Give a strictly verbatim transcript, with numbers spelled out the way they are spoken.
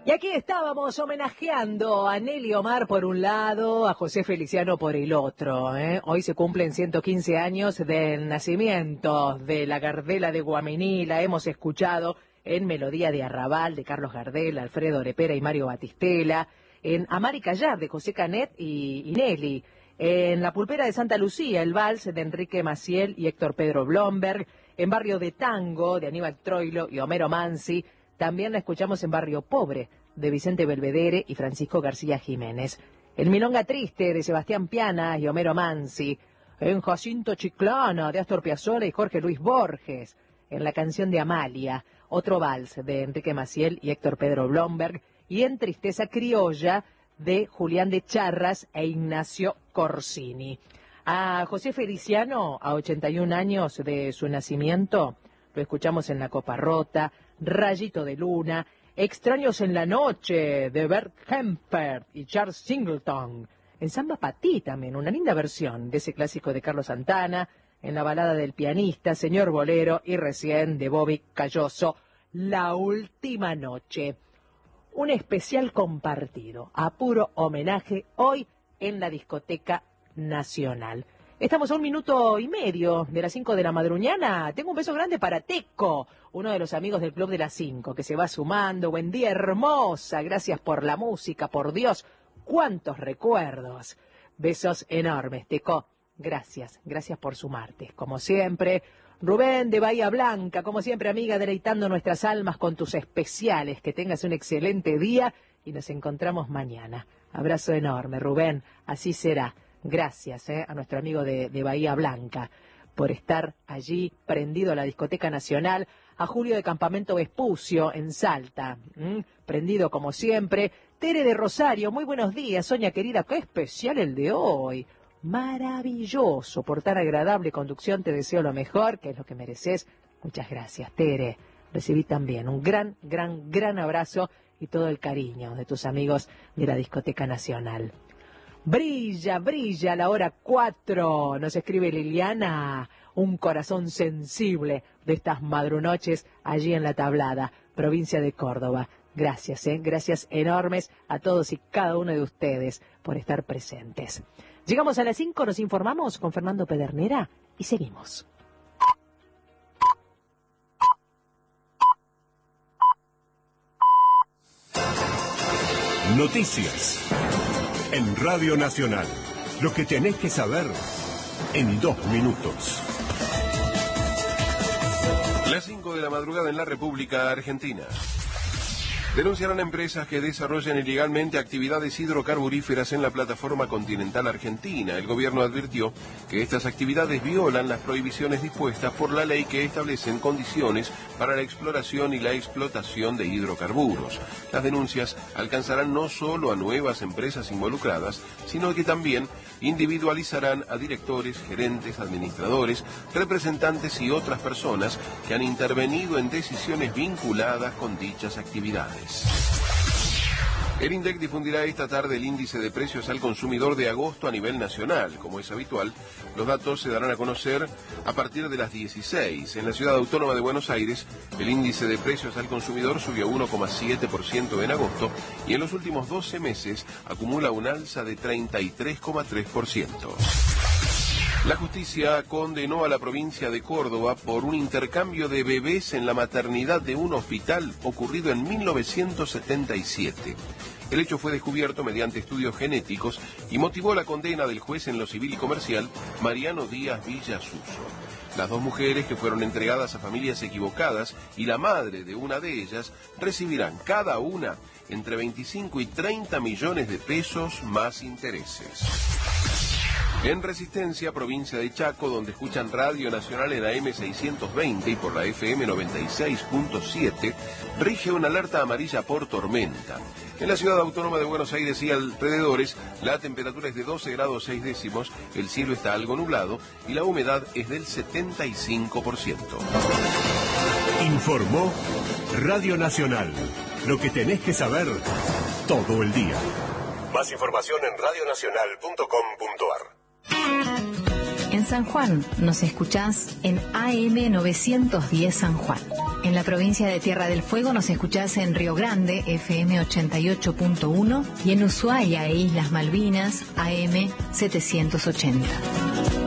Y aquí estábamos homenajeando a Nelly Omar por un lado, a José Feliciano por el otro. ¿eh? Hoy se cumplen ciento quince años del nacimiento de la Gardela de Guaminí. La hemos escuchado en Melodía de Arrabal de Carlos Gardel, Alfredo Orepera y Mario Batistela, en Amar y Callar de José Canet y, y Nelly, en La Pulpera de Santa Lucía, el vals de Enrique Maciel y Héctor Pedro Blomberg, en Barrio de Tango de Aníbal Troilo y Homero Mansi. También la escuchamos en Barrio Pobre, de Vicente Belvedere y Francisco García Jiménez. En Milonga Triste, de Sebastián Piana y Homero Mansi. En Jacinto Chiclana, de Astor Piazzolla y Jorge Luis Borges. En La Canción de Amalia, otro vals de Enrique Maciel y Héctor Pedro Blomberg. Y en Tristeza Criolla, de Julián de Charras e Ignacio Corsini. A José Feliciano, a ochenta y un años de su nacimiento, lo escuchamos en La Copa Rota, Rayito de Luna, Extraños en la Noche, de Bert Kemper y Charles Singleton. En Samba Patí también, una linda versión de ese clásico de Carlos Santana, en la balada del pianista, Señor Bolero, y recién de Bobby Calloso, La Última Noche. Un especial compartido, a puro homenaje, hoy en la Discoteca Nacional. Estamos a un minuto y medio de las cinco de la madruñana. Tengo un beso grande para Teco, uno de los amigos del Club de las cinco, que se va sumando. Buen día, hermosa. Gracias por la música, por Dios. Cuántos recuerdos. Besos enormes, Teco. Gracias, gracias por sumarte. Como siempre, Rubén de Bahía Blanca, como siempre, amiga, deleitando nuestras almas con tus especiales. Que tengas un excelente día y nos encontramos mañana. Abrazo enorme, Rubén. Así será. Gracias eh, a nuestro amigo de, de Bahía Blanca por estar allí prendido a la Discoteca Nacional, a Julio de Campamento Vespucio en Salta, ¿m? prendido como siempre. Tere de Rosario, muy buenos días, Sonia querida, qué especial el de hoy, maravilloso, por tan agradable conducción, te deseo lo mejor, que es lo que mereces. Muchas gracias, Tere. Recibí también un gran, gran, gran abrazo y todo el cariño de tus amigos de la Discoteca Nacional. Brilla, brilla la hora cuatro, nos escribe Liliana, un corazón sensible de estas madrunoches allí en La Tablada, provincia de Córdoba. Gracias, eh, gracias enormes a todos y cada uno de ustedes por estar presentes. Llegamos a las cinco, nos informamos con Fernando Pedernera y seguimos. Noticias en Radio Nacional. Lo que tenés que saber en dos minutos. Las cinco de la madrugada en la República Argentina. Denunciarán empresas que desarrollan ilegalmente actividades hidrocarburíferas en la plataforma continental argentina. El gobierno advirtió que estas actividades violan las prohibiciones dispuestas por la ley que establecen condiciones para la exploración y la explotación de hidrocarburos. Las denuncias alcanzarán no solo a nuevas empresas involucradas, sino que también individualizarán a directores, gerentes, administradores, representantes y otras personas que han intervenido en decisiones vinculadas con dichas actividades. El INDEC difundirá esta tarde el índice de precios al consumidor de agosto a nivel nacional. Como es habitual, los datos se darán a conocer a partir de las dieciséis. En la Ciudad Autónoma de Buenos Aires, el índice de precios al consumidor subió uno coma siete por ciento en agosto y en los últimos doce meses acumula un alza de treinta y tres coma tres por ciento. La justicia condenó a la provincia de Córdoba por un intercambio de bebés en la maternidad de un hospital ocurrido en mil novecientos setenta y siete. El hecho fue descubierto mediante estudios genéticos y motivó la condena del juez en lo civil y comercial, Mariano Díaz Villasuso. Las dos mujeres, que fueron entregadas a familias equivocadas, y la madre de una de ellas, recibirán cada una entre veinticinco y treinta millones de pesos más intereses. En Resistencia, provincia de Chaco, donde escuchan Radio Nacional en A M seiscientos veinte y por la F M noventa y seis punto siete, rige una alerta amarilla por tormenta. En la Ciudad Autónoma de Buenos Aires y alrededores, la temperatura es de doce grados seis décimos, el cielo está algo nublado y la humedad es del setenta y cinco por ciento. Informó Radio Nacional. Lo que tenés que saber todo el día. Más información en radio nacional punto com punto ar. En En San Juan nos escuchás en A M novecientos diez San Juan. En la provincia de Tierra del Fuego nos escuchás en Río Grande, F M ochenta y ocho punto uno, y en Ushuaia e Islas Malvinas, A M setecientos ochenta.